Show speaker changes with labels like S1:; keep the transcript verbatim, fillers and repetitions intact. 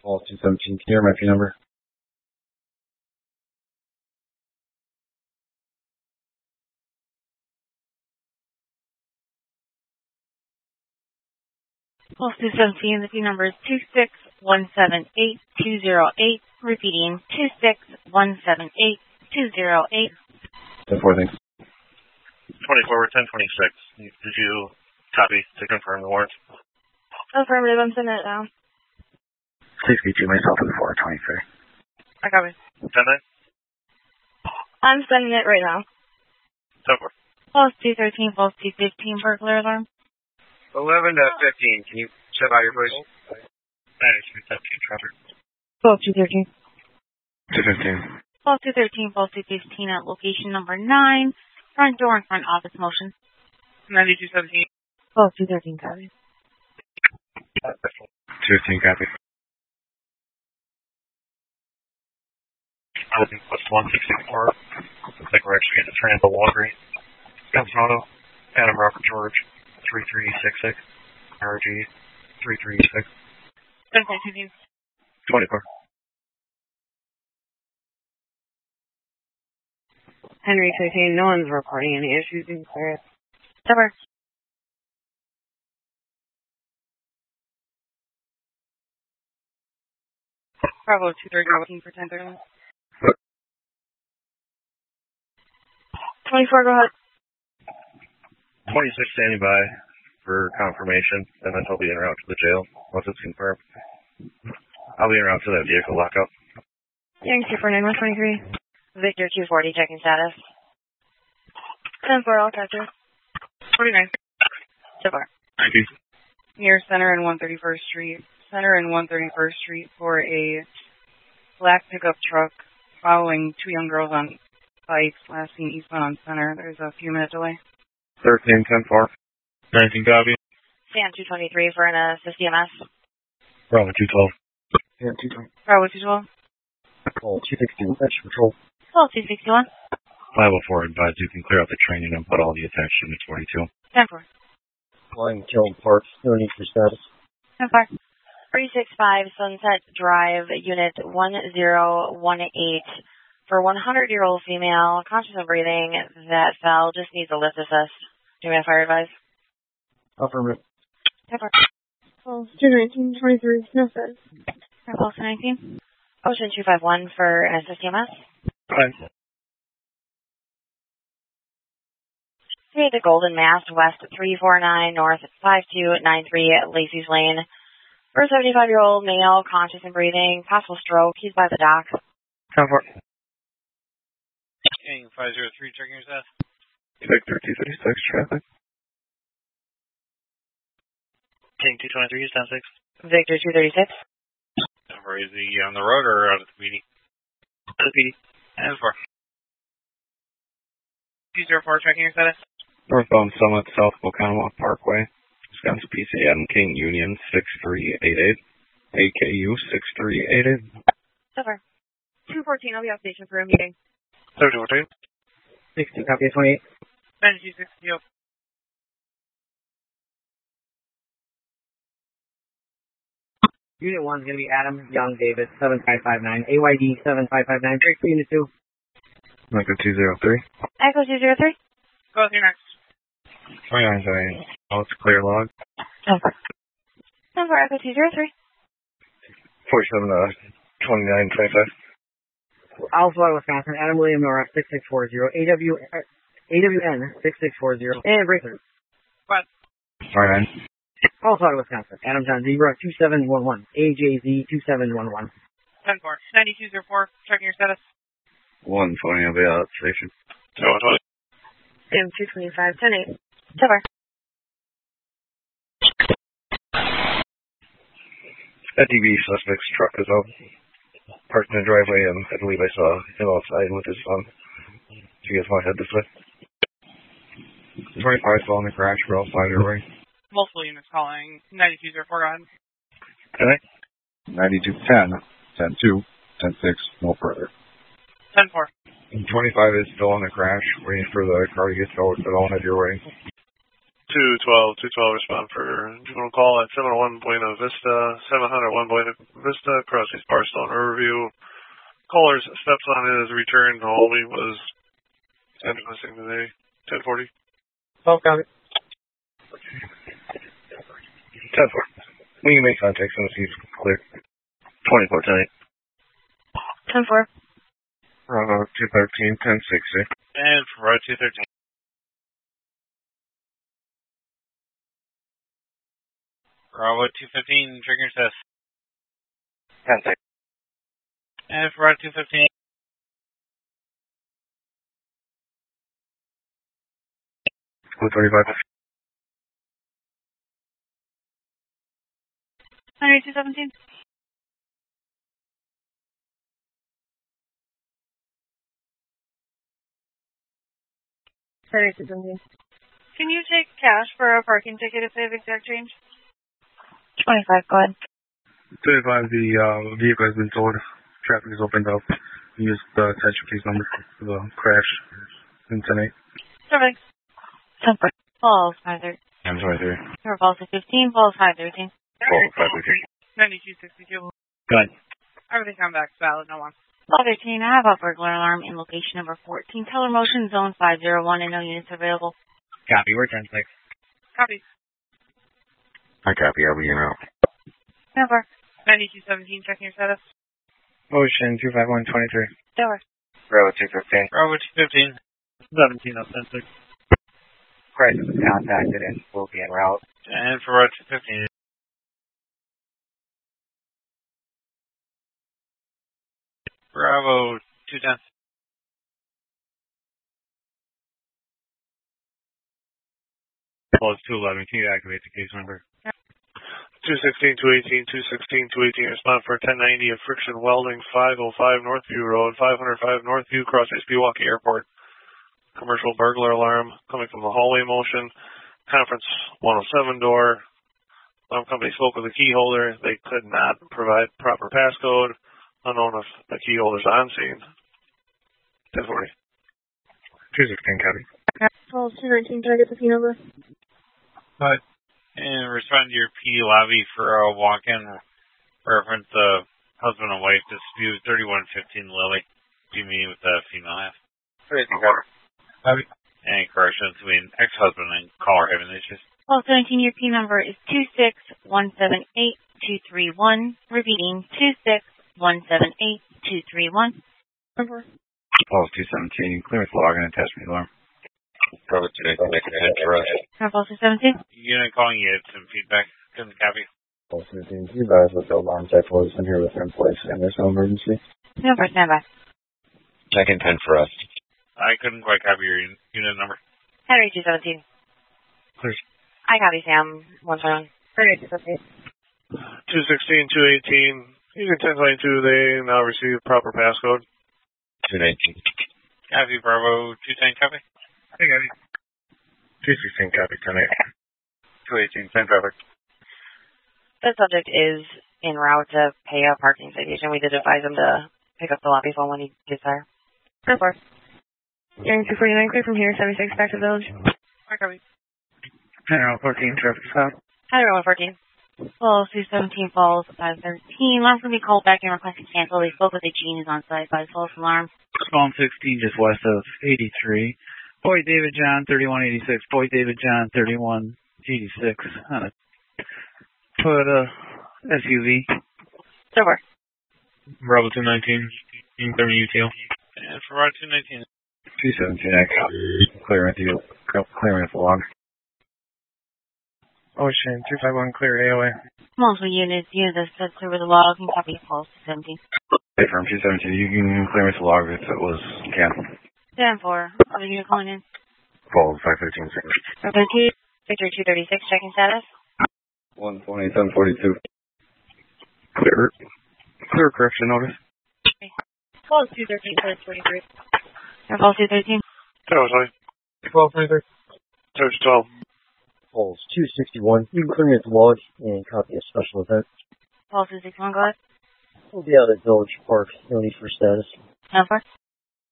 S1: Call two seventeen. Can you hear my P number?
S2: Call two seventeen. The P number is two six one seven eight two zero eight. Repeating, two six one seven eight two zero eight.
S1: ten four, thanks.
S3: twenty-four, ten twenty-six. Did you copy to confirm the warrant?
S2: Affirmative, I'm sending it now.
S4: sixty-two, myself is four twenty-three.
S2: I copy.
S3: ten nine?
S2: I'm sending it right now.
S3: ten four.
S2: Pulse two thirteen, pulse two fifteen, burglar alarm.
S5: eleven to fifteen, can you step out your place?
S3: ninety-two, seventeen, traffic.
S2: Pulse two thirteen.
S1: two fifteen.
S2: Pulse two thirteen, pulse two fifteen at location number nine. Front door and front office motion.
S5: ninety-two seventeen.
S2: Pulse two thirteen, copy.
S1: two fifteen, copy.
S3: I think plus one sixty-four. Looks like we're actually getting a Transit Laundry. Gonzalo, Adam Robert George, three three six six. R G, three three six.
S2: ten fourteen.
S3: twenty-four.
S6: Henry fifteen, no one's reporting any issues in clear.
S2: Cover. Bravo two thirty, looking for ten thirty. twenty-four, go ahead.
S3: twenty-six standing by for confirmation, and then he'll be en route to the jail once it's confirmed. I'll be en route to that vehicle lockup.
S2: Yang two four nine one twenty-three. Victor two forty, checking status. ten four, all catcher. forty-nine. So far.
S3: Thank you.
S6: Near Center and one thirty-first Street. Center and one thirty-first Street for a black pickup truck following two young girls on bikes last seen eastbound on Center. There's a few minute delay.
S1: thirteen, ten four.
S3: nineteen, copy.
S2: Stan two twenty-three for an assist E M S.
S3: Bravo two twelve.
S1: Yeah, two twenty.
S6: Bravo two twelve.
S1: Call two sixty-one. That's patrol.
S2: Call two sixty-one.
S3: five oh four advised you can clear out the training and put all the attached units forty-two.
S2: ten four.
S1: Flying killed parts. No need for status.
S2: ten four. three six five Sunset Drive, Unit one zero one eight. For one hundred-year-old female, conscious of breathing, that fell, just needs a lift assist. Do we have fire advice?
S1: Affirmative.
S2: ten four.
S7: Pulse two nineteen twenty-three, no status.
S2: Pulse nineteen. Ocean two five one for an assist E M S.
S3: Fine.
S2: three the Golden Mast, West three four nine, North five two nine three at Lacey's Lane. For a seventy-five-year-old male, conscious and breathing, possible stroke. He's by the dock.
S5: ten four.
S8: King five zero three, checking your status.
S3: Victor two thirty-six, traffic.
S8: King two twenty-three, ten six.
S2: Victor two thirty-six.
S8: Or is he on the road or out at the P D?
S5: The P D.
S8: ten four.
S5: two zero four, checking your status.
S3: Northbound Summit, South Bocanwa Parkway. Wisconsin P C M King Union six three eight eight. A K U six three eight eight.
S2: Over.
S7: two fourteen, I'll be off station for a meeting.
S3: thirty fourteen.
S5: sixty, copy twenty-eight.
S7: ninety-two sixty.
S5: Unit one is going to be Adam Young Davis, seven five five nine. A Y D seven five five nine. Break for Unit two.
S3: Echo two zero three.
S2: Echo two zero three.
S7: Go with your next.
S3: twenty-nine seventy. Oh, it's clear log.
S2: Over. Number Echo two zero three.
S3: forty-seven, uh, twenty-nine twenty-five.
S5: Alpha, Wisconsin. Adam William Nora, six six four zero. A W, uh, A W N, six six four zero. And breaker.
S7: What?
S3: twenty-nine.
S5: Alpha, Wisconsin. Adam John Zebra, two seven one one. A J Z, two seven one one.
S7: ten four. ninety-two zero four, checking your status.
S3: one twenty, I'll be out at the station. one twenty.
S7: M two twenty-five, ten eight.
S2: Over.
S3: A D V suspect's truck is out. Parked in the driveway, and I believe I saw him outside with his son. Do you guys want to head this way? twenty-five still in the crash for all five your way.
S7: Multiple units calling. ninety-two zero four, go ahead.
S3: Okay.
S1: ninety-two ten. ten two. ten six. No further.
S7: ten four.
S1: twenty-five is still in the crash, waiting for the car to get towed, but I'll head your way.
S9: two twelve, two twelve, respond for juvenile call at seven oh one Buena Vista, seven hundred one Buena Vista, Crosby's Barstone Riverview. Caller's stepson is returned home. He was missing today. ten forty.
S5: twelve, copy.
S1: ten four. We can make contact soon as he's clear. twenty-four, ten eight.
S2: ten four.
S1: Bravo two thirteen, ten sixty.
S8: And for road two thirteen. Bravo two fifteen, trigger test.
S4: ten six.
S8: And for road two fifteen.
S1: Blue thirty-five.
S6: Henry two seventeen.
S7: Henry two seventeen.
S6: Can you take cash for a parking ticket if they have exact change?
S2: twenty-five, go ahead.
S1: thirty-five, the uh, vehicle has been towed. Traffic is opened up. Use the attention case number for the crash in ten eight.
S6: Perfect.
S2: ten four. Falls five thirteen.
S1: I'm twenty-three.
S2: Falls fifteen, falls five thirteen.
S1: Falls five thirteen.
S7: ninety-two sixty-two.
S1: Go ahead.
S7: Everything come back valid, no one.
S2: Falls thirteen, I have a burglar alarm in location number fourteen. Teller motion zone five zero one and no units available.
S5: Copy, we're ten six.
S7: Copy.
S1: I copy, I'll be in route.
S2: Never.
S7: ninety-two seventeen, checking your status.
S5: Motion two five one twenty-three.
S2: Door.
S4: Bravo two fifteen.
S8: Bravo two fifteen.
S5: seventeen up ten six.
S4: Crisis was contacted and will be en route.
S8: And for road two fifteen. Bravo two ten.
S1: Falls two eleven, can you activate the case number?
S9: two sixteen, two eighteen, two sixteen, two eighteen, respond for ten ninety of Friction Welding, five oh five Northview Road, five oh five Northview, cross Pewaukee Airport. Commercial burglar alarm coming from the hallway motion. Conference one oh seven door. Alarm company spoke with the key holder. They could not provide proper passcode. Unknown if the key holder's on scene. ten forty.
S1: two sixteen, copy.
S7: Falls two nineteen, can I get the P number?
S1: Hi.
S8: And respond to your P lobby for a walk-in reference uh, husband and wife dispute thirty-one fifteen Lily. Do you mean with the female half?
S1: Copy.
S8: Any corrections between ex-husband and caller having issues?
S2: Falls seventeen, your P number is two six one seven eight two three one. Repeating, two six one seven eight two three one.
S1: Falls two seventeen, clearance log and attachment alarm.
S8: Bravo two eighteen.
S2: Falls two seventeen.
S8: Unit calling, you had some feedback. Couldn't copy.
S1: Falls fifteen, you guys with the alarm type was in here with in place and there's no emergency.
S2: No, for standby.
S1: Second ten for us.
S8: I couldn't quite copy your un- unit number.
S2: Henry two seventeen.
S1: Clear.
S2: I copy Sam one seven.
S7: Henry two seventeen.
S9: two sixteen, two eighteen, using ten twenty-two, they now receive proper passcode.
S1: two nineteen.
S8: Copy, Bravo two ten, copy.
S1: Hey, copy. two sixteen, copy, ten eight. two eighteen, same traffic.
S2: The subject is en route to pay a parking citation. We did advise him to pick up the lobby phone when he gets there.
S7: ten four. Hearing two forty-nine, clear from here, seventy-six, back to Village. I copy.
S5: General fourteen, traffic stop.
S2: Hi, one fourteen. Falls two seventeen, falls five thirteen. Last will be called back and requested cancel. They spoke with the Gene is on site by false alarm.
S5: Spawn sixteen, just west of eighty-three. Boyd David John, thirty-one eighty-six. Boyd David John, thirty-one eighty-six. On a Toyota S U V.
S2: Over.
S1: Bravo two nineteen, incoming U T L.
S8: And for Route two nineteen.
S1: two seventeen, X. Clearance, clearance log. Ocean two five one, clear A O A.
S2: Multiple units, units that said clear with the log and copy falls two seventeen.
S1: Hey, from two seventeen, you can clearance log if it was can.
S2: ten four. Other unit calling in.
S1: Falls five thirteen, six.
S2: Urban two, Victor two thirty-six, checking status.
S1: one twenty-seven forty-two. Clear. Clear correction notice.
S7: Falls two thirteen, clear twenty-three.
S2: Falls two thirteen.
S9: Tower twenty.
S5: twelve twenty-three.
S9: Tower twelve.
S5: Falls two sixty-one. You can clear its log and copy a special event.
S2: Falls two sixty-one, go ahead.
S5: We'll be out at Village Park. No need for status.
S2: ten four.